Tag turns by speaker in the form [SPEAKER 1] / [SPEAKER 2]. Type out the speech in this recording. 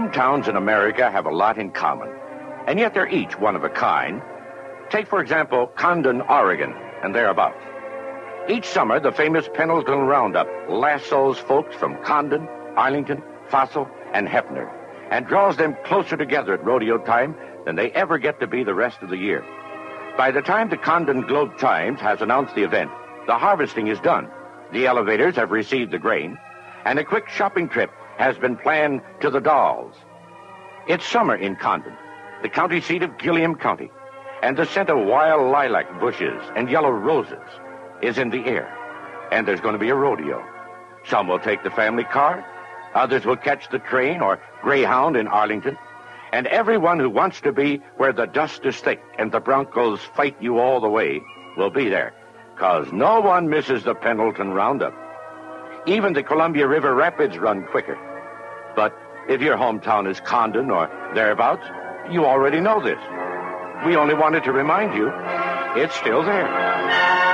[SPEAKER 1] hometowns in America have a lot in common, and yet they're each one of a kind. Take, for example, Condon, Oregon, and thereabouts. Each summer, the famous Pendleton Roundup lassos folks from Condon, Arlington, Fossil, and Hefner, and draws them closer together at rodeo time than they ever get to be the rest of the year. By the time the Condon Globe-Times has announced the event, the harvesting is done, the elevators have received the grain, and a quick shopping trip has been planned to the Dalles. It's summer in Condon, the county seat of Gilliam County, and the scent of wild lilac bushes and yellow roses is in the air, and there's going to be a rodeo. Some will take the family car, others will catch the train or Greyhound in Arlington, and everyone who wants to be where the dust is thick and the Broncos fight you all the way will be there, 'cause no one misses the Pendleton Roundup. Even the Columbia River Rapids run quicker. But if your hometown is Condon or thereabouts, you already know this. We only wanted to remind you, it's still there.